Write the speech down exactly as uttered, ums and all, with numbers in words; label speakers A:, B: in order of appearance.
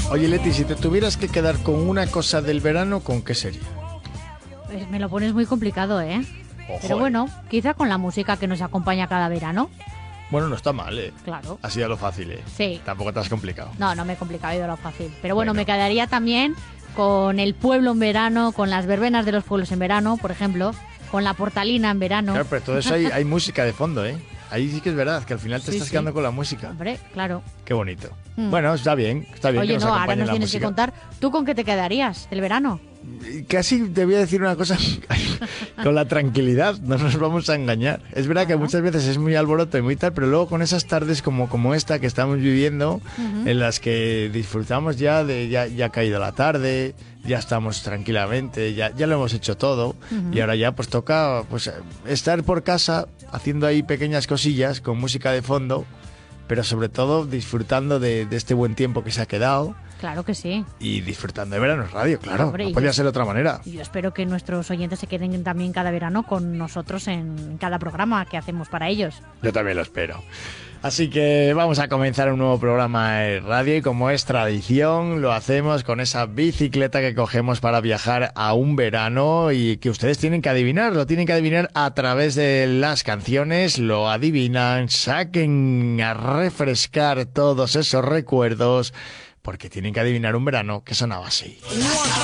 A: Oye, Leti, si te tuvieras que quedar con una cosa del verano, ¿con qué sería?
B: Pues me lo pones muy complicado, ¿eh?
A: Ojo,
B: Pero bueno, quizá con la música que nos acompaña cada verano.
A: Bueno, no está mal, ¿eh?
B: Claro.
A: Ha sido lo fácil, ¿eh?
B: Sí.
A: Tampoco te has complicado.
B: No, no me he complicado, he ido a lo fácil. Pero bueno,
A: Bueno.
B: me quedaría también con el pueblo en verano, con las verbenas de los pueblos en verano, por ejemplo, con la portalina en verano.
A: Claro, pero todo eso hay, hay música de fondo, ¿eh? Ahí sí que es verdad, que al final te
B: Sí,
A: estás
B: sí.
A: quedando con la música.
B: Hombre, claro.
A: Qué bonito.
B: Mm.
A: Bueno, está bien, está bien que
B: Oye,
A: nos
B: no, ahora
A: acompañe
B: nos
A: la
B: tienes que
A: música.
B: contar, ¿tú con qué te quedarías el verano?
A: Casi te voy a decir una cosa con la tranquilidad, no nos vamos a engañar. Es verdad que
B: Ajá.
A: muchas veces es muy alboroto y muy tal, pero luego con esas tardes como, como esta que estamos viviendo,
B: Ujú.
A: en las que disfrutamos ya de ya, ya ha caído la tarde, ya estamos tranquilamente, ya, ya lo hemos hecho todo,
B: Ujú.
A: y ahora ya pues toca pues estar por casa haciendo ahí pequeñas cosillas con música de fondo, pero sobre todo disfrutando de, de este buen tiempo que se ha quedado.
B: Claro que sí.
A: Y disfrutando de Verano Radio, claro.
B: Hombre,
A: no
B: y
A: podía
B: yo-
A: ser de otra manera.
B: Y yo espero que nuestros oyentes se queden también cada verano con nosotros en cada programa que hacemos para ellos.
A: Yo también lo espero. Así que vamos a comenzar un nuevo programa de radio y como es tradición lo hacemos con esa bicicleta que cogemos para viajar a un verano y que ustedes tienen que adivinar, lo tienen que adivinar a través de las canciones, lo adivinan, saquen a refrescar todos esos recuerdos porque tienen que adivinar un verano que sonaba así.